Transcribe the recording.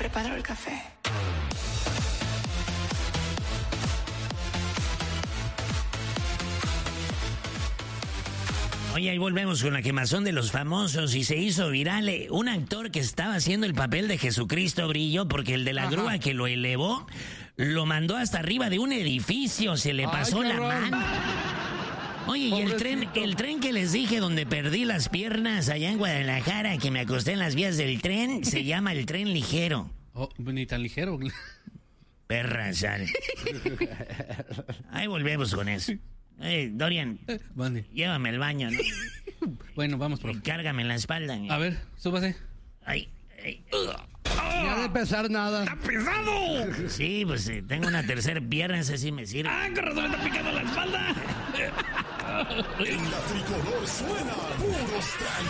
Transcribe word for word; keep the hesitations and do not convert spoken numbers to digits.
preparo el café. Oye, ahí volvemos con la quemazón de los famosos y se hizo viral eh, un actor que estaba haciendo el papel de Jesucristo Brillo porque el de la Ajá. grúa que lo elevó lo mandó hasta arriba de un edificio, se le pasó Ay, la mano. Oye, y el tren, el tren que les dije donde perdí las piernas allá en Guadalajara, que me acosté en las vías del tren, se llama el tren ligero. Oh, ni tan ligero. Perra sal. Ahí volvemos con eso. Hey, Dorian, vale. Llévame al baño, ¿no? Bueno, vamos, profe. Cárgame en la espalda. ¿no? A ver, súbase. Ay, ay. No ha de pesar nada. ¡Está pesado! Sí, pues eh, tengo una tercera pierna, esa sí me sirve. ¡Ah, con razón me está picando la espalda! En la tricolor suena puros